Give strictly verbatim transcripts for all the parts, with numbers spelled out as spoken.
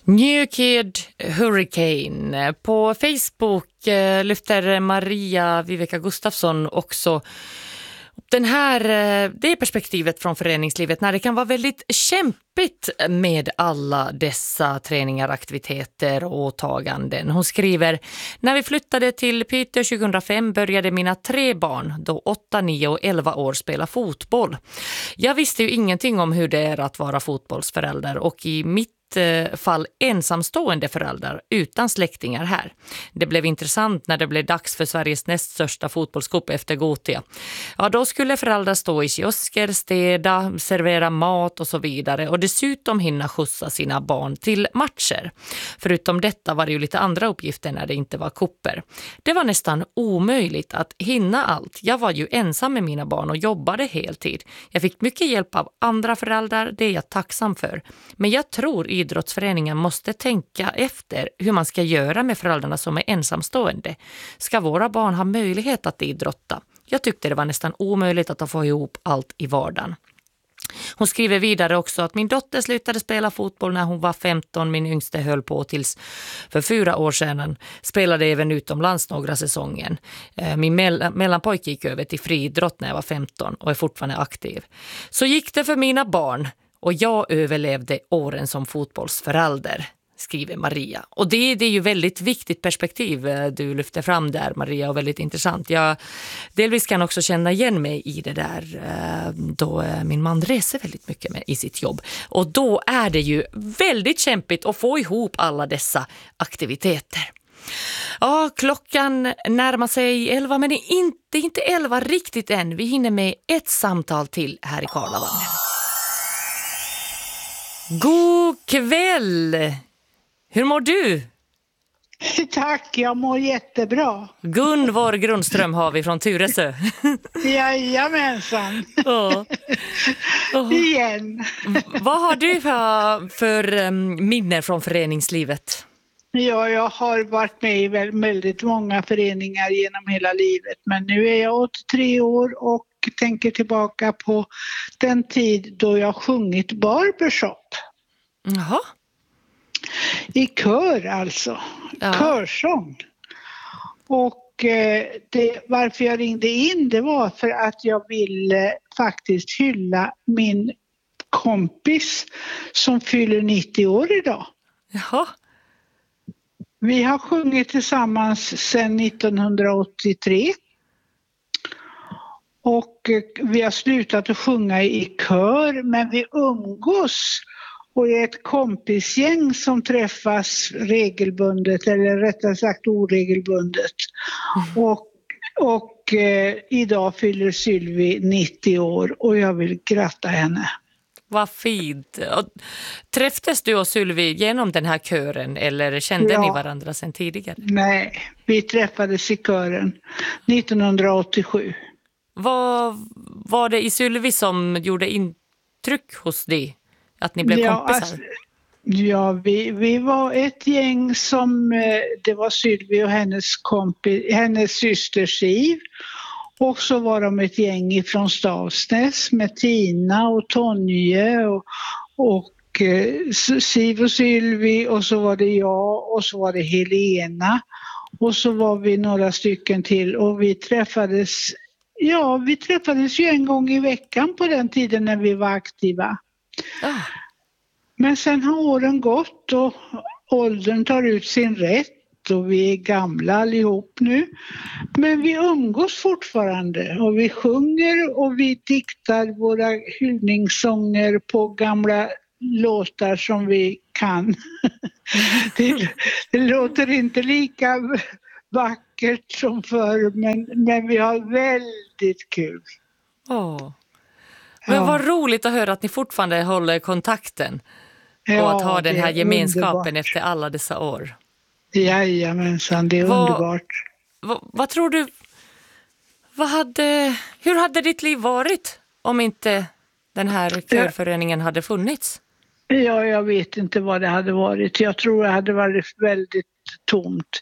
New Kid Hurricane. På Facebook eh, lyfter Maria Viveka Gustafsson också den här, det perspektivet från föreningslivet när det kan vara väldigt kämpigt med alla dessa träningar, aktiviteter och åtaganden. Hon skriver: när vi flyttade till Piteå tjugohundrafem började mina tre barn, då åtta, nio och elva år, spela fotboll. Jag visste ju ingenting om hur det är att vara fotbollsförälder och i mitt fall ensamstående föräldrar utan släktingar här. Det blev intressant när det blev dags för Sveriges näst största fotbollscup efter Gothia. Ja, då skulle föräldrar stå i kiosker, städa, servera mat och så vidare och dessutom hinna skjutsa sina barn till matcher. Förutom detta var det ju lite andra uppgifter när det inte var kupper. Det var nästan omöjligt att hinna allt. Jag var ju ensam med mina barn och jobbade heltid. Jag fick mycket hjälp av andra föräldrar, det är jag tacksam för. Men jag tror idrottsföreningen måste tänka efter hur man ska göra med föräldrarna som är ensamstående. Ska våra barn ha möjlighet att idrotta? Jag tyckte det var nästan omöjligt att få ihop allt i vardagen. Hon skriver vidare också att min dotter slutade spela fotboll när hon var femton. Min yngste höll på tills för fyra år sedan. Spelade även utomlands några säsongen. Min mell- mellanpojke gick över till friidrott när jag var femton och är fortfarande aktiv. Så gick det för mina barn. Och jag överlevde åren som fotbollsförälder, skriver Maria. Och det, det är ju väldigt viktigt perspektiv du lyfter fram där, Maria, och väldigt intressant. Jag delvis kan också känna igen mig i det där då min man reser väldigt mycket med i sitt jobb. Och då är det ju väldigt kämpigt att få ihop alla dessa aktiviteter. Ja, klockan närmar sig elva, men det är inte, inte elva riktigt än. Vi hinner med ett samtal till här i Karlavagnen. God kväll! Hur mår du? Tack, jag mår jättebra. Gunvor Grundström har vi från Tyresö. Jajamensan. Oh. Oh. Igen. Vad har du för, för um, minne från föreningslivet? Ja, jag har varit med i väldigt många föreningar genom hela livet. Men nu är jag åttiotre år och tänker tillbaka på den tid då jag sjungit barbershop. Jaha. I kör alltså. Ja. Körsång. Och eh, det, varför jag ringde in det var för att jag ville faktiskt hylla min kompis som fyller nittio år idag. Jaha. Vi har sjungit tillsammans sedan nittonhundraåttiotre. Och vi har slutat att sjunga i kör, men vi umgås och är ett kompisgäng som träffas regelbundet, eller rättare sagt oregelbundet. Mm. Och, och eh, idag fyller Sylvie nittio år och jag vill gratta henne. Vad fint. Och träffades du och Sylvie genom den här kören eller kände ja. ni varandra sedan tidigare? Nej, vi träffades i kören nittonhundraåttiosju. Vad var det i Sylvie som gjorde intryck hos dig? Att ni blev ja, kompisar? Alltså, ja, vi, vi var ett gäng som, det var Sylvie och hennes, kompis, hennes syster Siv. Och så var de ett gäng från Stavsnäs med Tina och Tonje och, och eh, Siv och Sylvie, och så var det jag och så var det Helena. Och så var vi några stycken till och vi träffades, ja vi träffades ju en gång i veckan på den tiden när vi var aktiva. Ah. Men sen har åren gått och åldern tar ut sin rätt och vi är gamla allihop nu. Men vi umgås fortfarande och vi sjunger och vi diktar våra hyllningssånger på gamla låtar som vi kan. det, det låter inte lika vackert som förr, men, men vi har väldigt kul. Åh. Men ja. Vad roligt att höra att ni fortfarande håller kontakten ja, och att ha den här gemenskapen underbart. Efter alla dessa år. Jajamensan, det är vad, underbart. Vad, vad tror du, vad hade, hur hade ditt liv varit om inte den här körföreningen hade funnits? Ja, jag vet inte vad det hade varit. Jag tror det hade varit väldigt tomt.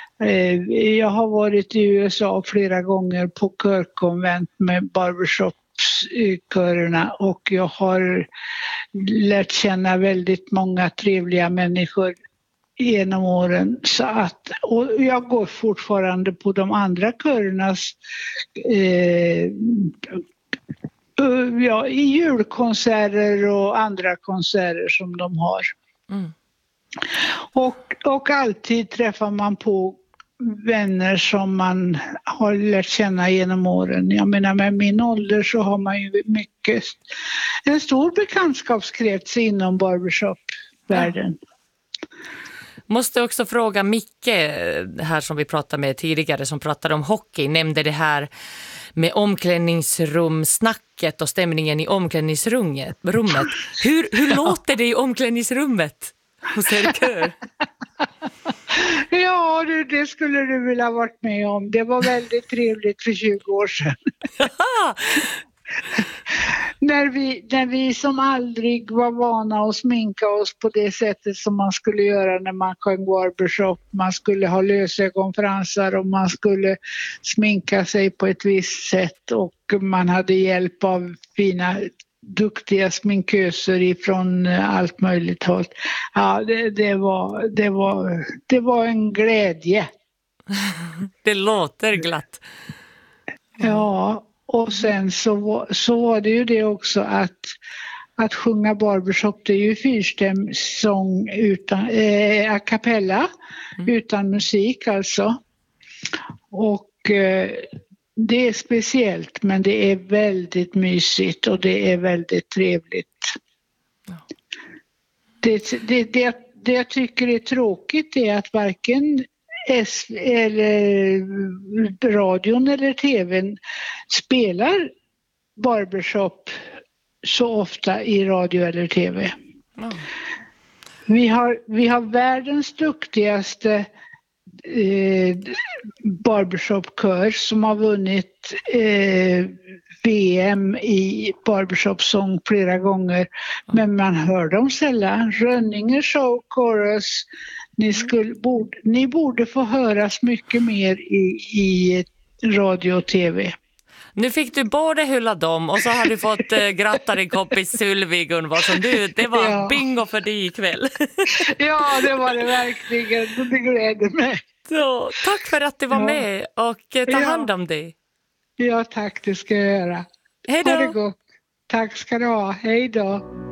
Jag har varit i U S A flera gånger på körkonvent med barbershop Barbershop-körerna och jag har lärt känna väldigt många trevliga människor genom åren. Så att, och jag går fortfarande på de andra körernas eh, ja, i julkonserter och andra konserter som de har. Mm. Och, och alltid träffar man på vänner som man har lärt känna genom åren. Jag menar med min ålder så har man ju mycket, en stor bekantskapskrets inom barbershop-världen. Ja. Måste också fråga Micke här som vi pratade med tidigare som pratade om hockey, nämnde det här med omklädningsrumsnacket och stämningen i omklädningsrummet. Hur, hur låter det i omklädningsrummet hos er kör? Ja, det, det skulle du vilja ha varit med om. Det var väldigt trevligt för tjugo år sedan. när, vi, när vi som aldrig var vana att sminka oss på det sättet som man skulle göra när man sjöng barbershop. Man skulle ha lösögonfransar och man skulle sminka sig på ett visst sätt och man hade hjälp av fina duktiga sminköser ifrån allt möjligt håll. Ja, det, det, var, det, var, det var en glädje. Det låter glatt. Ja, och sen så, så var det ju det också att, att sjunga barbershop, det är ju fyrstämsång utan, eh, a cappella, mm. utan musik alltså. Och eh, det är speciellt men det är väldigt mysigt och det är väldigt trevligt. Ja. Det, det, det, det jag tycker är tråkigt är att varken S, eller radion eller tvn spelar barbershop så ofta i radio eller tv. Mm. Vi har, vi har världens duktigaste Eh, barbershop-kör som har vunnit eh, V M i barbershop-sång flera gånger, men man hör dem sällan. Rönninge Show Chorus, ni, skulle, borde, ni borde få höras mycket mer i, i radio och tv. Nu fick du både hylla dem och så har du fått äh, gratta din kompis Sylvie Gunvarsson. Du, det var ja. bingo för dig ikväll. Ja, det var det verkligen. Det gläder mig. Så, tack för att du var ja. med och äh, ta ja. hand om dig. Ja, tack, det ska jag göra. Hej då. Ha det gott. Tack ska du ha. Hej då.